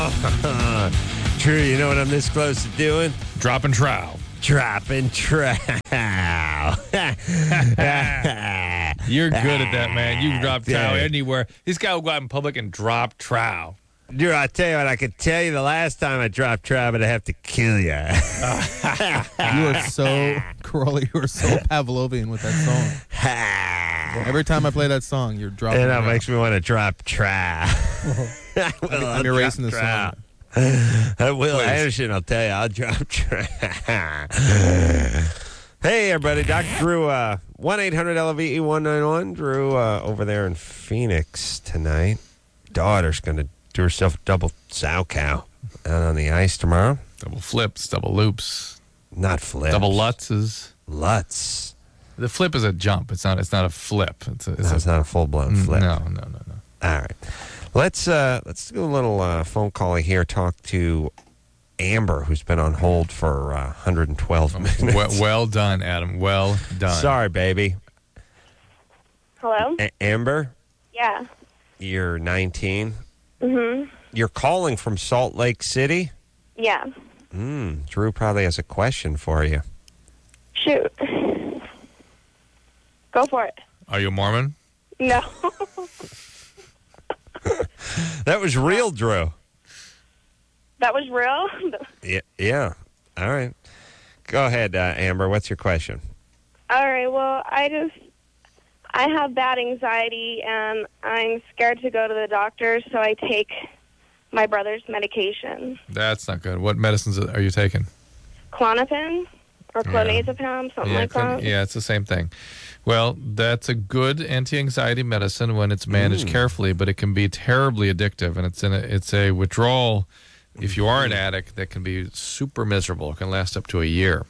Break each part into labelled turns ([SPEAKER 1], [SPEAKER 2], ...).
[SPEAKER 1] True, you know what I'm this close to doing?
[SPEAKER 2] Dropping trowel.
[SPEAKER 1] Dropping trowel.
[SPEAKER 2] You're good at that, man. You can drop trowel anywhere. This guy will go out in public and drop trowel.
[SPEAKER 1] Dude, I tell you what, I could tell you the last time I dropped trowel, but I have to kill you.
[SPEAKER 3] You are so, Crawley, you are so Pavlovian with that song. Every time I play that song, you're dropping
[SPEAKER 1] And that
[SPEAKER 3] trowel.
[SPEAKER 1] makes me want to drop trowel.
[SPEAKER 3] I'm erasing the song.
[SPEAKER 1] Will
[SPEAKER 3] Please.
[SPEAKER 1] Anderson, I'll tell you, I'll drop trowel. Hey, everybody. Dr. Drew, 1-800-LVE-191. Drew over there in Phoenix tonight. Daughter's going to do herself a double sow cow out on the ice tomorrow.
[SPEAKER 2] Double flips, double loops,
[SPEAKER 1] Not flips.
[SPEAKER 2] double lutzes.
[SPEAKER 1] Lutz.
[SPEAKER 2] The flip is a jump. It's not a flip. It's
[SPEAKER 1] Not a full-blown flip.
[SPEAKER 2] No.
[SPEAKER 1] All right. Let's do a little phone call here. Talk to Amber, who's been on hold for 112 minutes.
[SPEAKER 2] Well done, Adam. Well done.
[SPEAKER 1] Sorry, baby.
[SPEAKER 4] Hello?
[SPEAKER 1] Amber,
[SPEAKER 4] Yeah.
[SPEAKER 1] you're 19.
[SPEAKER 4] Mm-hmm.
[SPEAKER 1] You're calling from Salt Lake City?
[SPEAKER 4] Yeah.
[SPEAKER 1] Drew probably has a question for you.
[SPEAKER 4] Shoot. Go for it.
[SPEAKER 2] Are you a Mormon?
[SPEAKER 4] No.
[SPEAKER 1] That was real, Drew.
[SPEAKER 4] That was real?
[SPEAKER 1] Yeah. All right. Go ahead, Amber. What's your question?
[SPEAKER 4] All right. Well, I have bad anxiety, and I'm scared to go to the doctor, so I take my brother's medication.
[SPEAKER 2] That's not good. What medicines are you taking?
[SPEAKER 4] Klonopin or clonazepam, something like that.
[SPEAKER 2] Yeah, it's the same thing. Well, that's a good anti-anxiety medicine when it's managed carefully, but it can be terribly addictive, and it's a withdrawal. If you are an addict, that can be super miserable. It can last up to a year.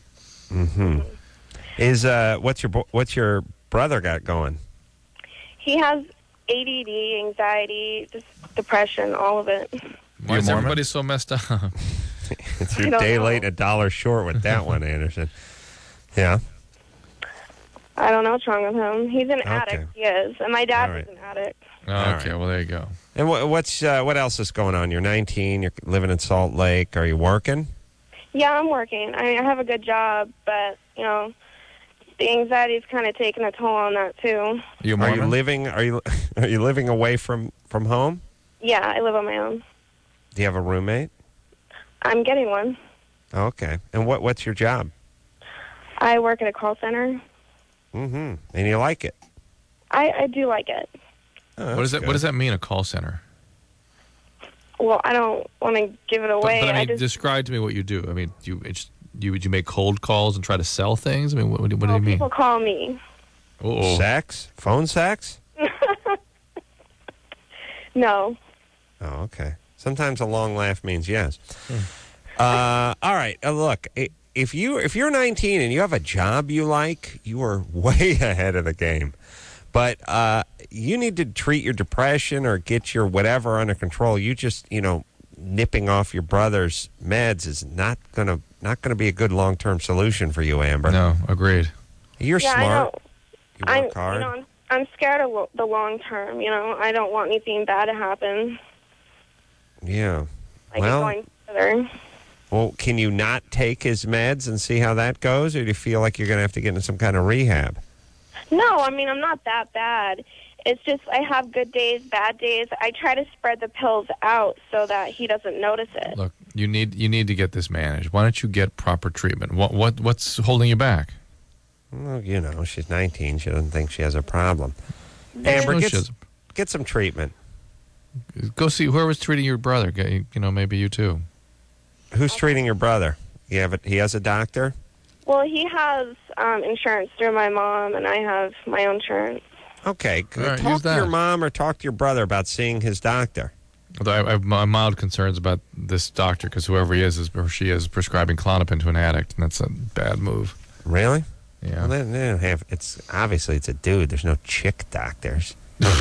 [SPEAKER 1] Is what's your brother got going?
[SPEAKER 4] He has ADD, anxiety, just depression, all of it.
[SPEAKER 2] Why is everybody so messed up?
[SPEAKER 1] It's
[SPEAKER 4] I
[SPEAKER 1] your
[SPEAKER 4] don't
[SPEAKER 1] day
[SPEAKER 4] know.
[SPEAKER 1] late, $1 short with that one, Anderson. Yeah.
[SPEAKER 4] I don't know what's wrong with him. He's an addict, he is. And my dad
[SPEAKER 1] All right.
[SPEAKER 4] was an addict.
[SPEAKER 2] Okay,
[SPEAKER 1] right.
[SPEAKER 2] well, there you go.
[SPEAKER 1] And what else is going on? You're 19. You're living in Salt Lake. Are you working?
[SPEAKER 4] Yeah, I'm working. I have a good job, but, the anxiety's kind of taking a toll on that, too.
[SPEAKER 2] You a
[SPEAKER 1] Are
[SPEAKER 2] Mormon?
[SPEAKER 1] you living? Are you living away from home?
[SPEAKER 4] Yeah, I live on my own.
[SPEAKER 1] Do you have a roommate?
[SPEAKER 4] I'm getting one.
[SPEAKER 1] Oh, okay. And what's your job?
[SPEAKER 4] I work at a call center.
[SPEAKER 1] And you like it?
[SPEAKER 4] I do like it.
[SPEAKER 1] Oh,
[SPEAKER 2] What
[SPEAKER 1] that's
[SPEAKER 2] does that mean, a call center?
[SPEAKER 4] Well, I don't want to give it away.
[SPEAKER 2] But I mean,
[SPEAKER 4] just,
[SPEAKER 2] describe to me what you do. I mean, would you make cold calls and try to sell things? I mean, what do you mean?
[SPEAKER 4] people call me.
[SPEAKER 2] Uh-oh.
[SPEAKER 1] Sex? Phone sex?
[SPEAKER 4] No.
[SPEAKER 1] Oh, okay. Sometimes a long laugh means yes. All right. Look, if you're 19 and you have a job you like, you are way ahead of the game. But you need to treat your depression or get your whatever under control. You just, nipping off your brother's meds is not gonna be a good long-term solution for you, Amber.
[SPEAKER 2] No, agreed.
[SPEAKER 1] You're
[SPEAKER 4] Yeah,
[SPEAKER 1] smart.
[SPEAKER 4] I know.
[SPEAKER 1] You work hard.
[SPEAKER 4] I'm scared of the long term. I don't want anything bad to happen.
[SPEAKER 1] Yeah.
[SPEAKER 4] Like
[SPEAKER 1] Well-
[SPEAKER 4] going further.
[SPEAKER 1] Well, can you not take his meds and see how that goes, or do you feel like you're going to have to get into some kind of rehab?
[SPEAKER 4] No, I'm not that bad. It's just I have good days, bad days. I try to spread the pills out so that he doesn't notice it.
[SPEAKER 2] Look, you need to get this managed. Why don't you get proper treatment? What's holding you back?
[SPEAKER 1] Well, she's 19. She doesn't think she has a problem. Amber,
[SPEAKER 2] No, she doesn't.
[SPEAKER 1] get some treatment.
[SPEAKER 2] Go see whoever's treating your brother. Maybe you too.
[SPEAKER 1] Who's treating your brother? He has a doctor?
[SPEAKER 4] Well, he has insurance through my mom, and I have my own insurance.
[SPEAKER 1] Okay,
[SPEAKER 2] All right,
[SPEAKER 1] talk
[SPEAKER 2] use
[SPEAKER 1] to your
[SPEAKER 2] that.
[SPEAKER 1] mom or talk to your brother about seeing his doctor.
[SPEAKER 2] Although I have mild concerns about this doctor because whoever he is or she is prescribing Klonopin to an addict, and that's a bad move.
[SPEAKER 1] Really?
[SPEAKER 2] Yeah.
[SPEAKER 1] Well, they don't have. It's obviously it's a dude. There's no chick doctors.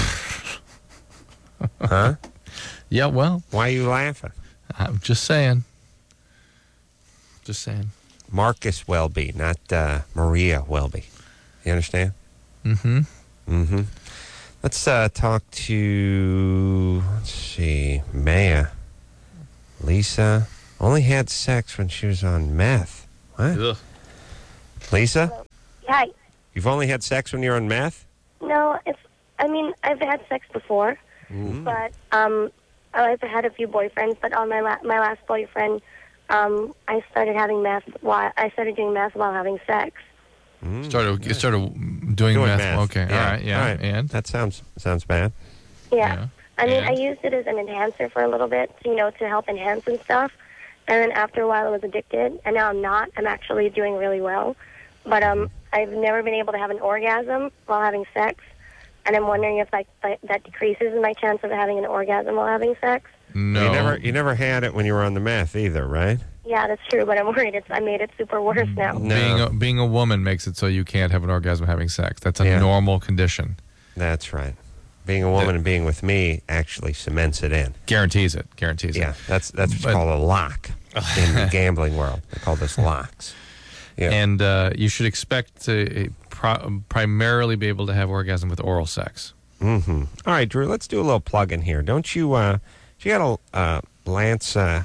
[SPEAKER 1] Huh?
[SPEAKER 2] Yeah, well,
[SPEAKER 1] Why are you laughing?
[SPEAKER 2] I'm just saying. Just saying.
[SPEAKER 1] Marcus Welby, not Maria Welby. You understand?
[SPEAKER 2] Mm-hmm.
[SPEAKER 1] Mm-hmm. Let's talk to, let's see, Maya. Lisa only had sex when she was on meth. What?
[SPEAKER 2] Ugh.
[SPEAKER 1] Lisa,
[SPEAKER 4] Hi.
[SPEAKER 1] you've only had sex when you're on meth?
[SPEAKER 4] No, I've had sex before, but I've had a few boyfriends. But on my last boyfriend, I started having meth. I started doing meth while having sex.
[SPEAKER 2] Started doing meth. Okay,
[SPEAKER 1] Yeah.
[SPEAKER 2] all right, yeah,
[SPEAKER 1] All right.
[SPEAKER 2] and
[SPEAKER 1] That sounds bad.
[SPEAKER 4] Yeah. I mean, I
[SPEAKER 2] And?
[SPEAKER 4] used it as an enhancer for a little bit, to help enhance and stuff. And then after a while, I was addicted, and now I'm not. I'm actually doing really well. But I've never been able to have an orgasm while having sex, and I'm wondering if that decreases my chance of having an orgasm while having sex.
[SPEAKER 2] no,
[SPEAKER 1] You never had it when you were on the meth either, right?
[SPEAKER 4] Yeah, that's true, but I'm worried I made it super worse now.
[SPEAKER 1] No.
[SPEAKER 2] Being a woman makes it so you can't have an orgasm having sex. That's a
[SPEAKER 1] Yeah.
[SPEAKER 2] normal condition.
[SPEAKER 1] That's right. Being a woman and being with me actually cements it in.
[SPEAKER 2] Guarantees it. Guarantees
[SPEAKER 1] Yeah,
[SPEAKER 2] it.
[SPEAKER 1] that's what's
[SPEAKER 2] But-
[SPEAKER 1] called a lock in the gambling world. They call this locks. Yeah.
[SPEAKER 2] And you should expect to primarily be able to have orgasm with oral sex.
[SPEAKER 1] Mm-hmm. All right, Drew, let's do a little plug-in here. Don't you, you got a Lance
[SPEAKER 2] Oh,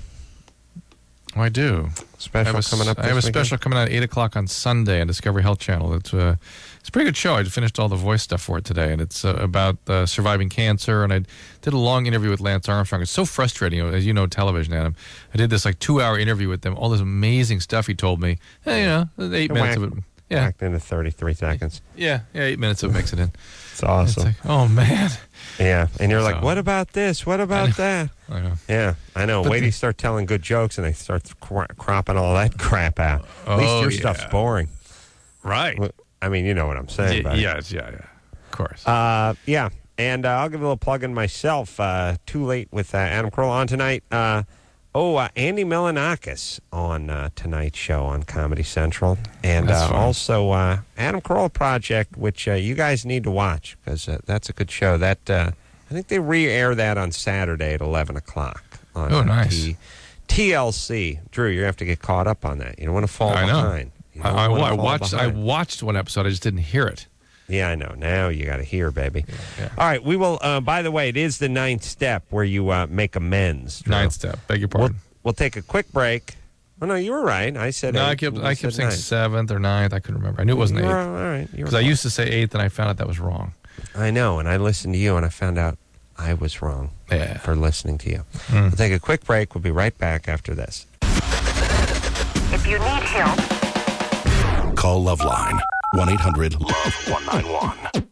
[SPEAKER 2] I do.
[SPEAKER 1] special coming up
[SPEAKER 2] I have a
[SPEAKER 1] this
[SPEAKER 2] special coming out at 8 o'clock on Sunday on Discovery Health Channel. It's a pretty good show. I finished all the voice stuff for it today, and it's about surviving cancer. And I did a long interview with Lance Armstrong. It's so frustrating, as you know, television, Adam. I did this 2-hour interview with them, all this amazing stuff he told me. Hey, 8 minutes of it. Yeah,
[SPEAKER 1] Backed into 33 seconds.
[SPEAKER 2] yeah, 8 minutes of it makes it in.
[SPEAKER 1] It's awesome.
[SPEAKER 2] It's like, oh, man.
[SPEAKER 1] Yeah, and you're like,
[SPEAKER 2] So-
[SPEAKER 1] what about this? What about that?
[SPEAKER 2] I know.
[SPEAKER 1] Yeah, I know.
[SPEAKER 2] But
[SPEAKER 1] Wait till you start telling good jokes and they start cropping all that crap out. At least
[SPEAKER 2] Oh,
[SPEAKER 1] your
[SPEAKER 2] yeah.
[SPEAKER 1] stuff's boring.
[SPEAKER 2] Right.
[SPEAKER 1] Well, I mean, you know what I'm saying. buddy.
[SPEAKER 2] Yeah, of course.
[SPEAKER 1] Yeah. And I'll give a little plug in myself. Too Late with Adam Carolla on tonight. Andy Milonakis on tonight's show on Comedy Central. And
[SPEAKER 2] That's fun.
[SPEAKER 1] also Adam Carolla Project, which you guys need to watch because that's a good show. That I think they re-air that on Saturday at 11 o'clock. On,
[SPEAKER 2] Oh, nice.
[SPEAKER 1] TLC. Drew, you have to get caught up on that. You don't want to fall
[SPEAKER 2] I know.
[SPEAKER 1] behind. You don't
[SPEAKER 2] I
[SPEAKER 1] wanna fall
[SPEAKER 2] watched
[SPEAKER 1] behind.
[SPEAKER 2] watched one episode. I just didn't hear it.
[SPEAKER 1] Yeah, I know. Now you got to hear, baby.
[SPEAKER 2] Yeah.
[SPEAKER 1] All right, we will. By the way, it is the 9th step where you make amends. Drew.
[SPEAKER 2] 9th step. Beg your pardon.
[SPEAKER 1] We'll take a quick break. Oh no, you were right. I said.
[SPEAKER 2] No,
[SPEAKER 1] 8th,
[SPEAKER 2] I kept
[SPEAKER 1] and you said
[SPEAKER 2] saying
[SPEAKER 1] 9th.
[SPEAKER 2] 7th or 9th. I couldn't remember. I knew it wasn't
[SPEAKER 1] You were
[SPEAKER 2] 8th.
[SPEAKER 1] all right. You were
[SPEAKER 2] Because I
[SPEAKER 1] close.
[SPEAKER 2] used to say 8th, and I found out that was wrong.
[SPEAKER 1] I know, and I listened to you, and I found out I was wrong
[SPEAKER 2] Yeah.
[SPEAKER 1] for listening to you. We'll take a quick break. We'll be right back after this.
[SPEAKER 5] If you need help,
[SPEAKER 6] Call Loveline 1-800-LOVE-191.